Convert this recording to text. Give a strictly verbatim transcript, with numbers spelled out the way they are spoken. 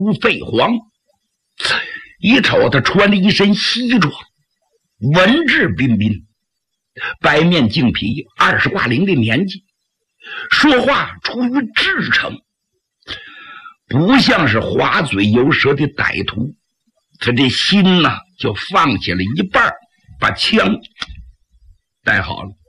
废皇。一瞅他穿了一身西装，文质彬彬，白面净皮，二十挂零的年纪，说话出于至诚，不像是滑嘴游舌的歹徒。他这心呢就放下了一半，把枪带好了。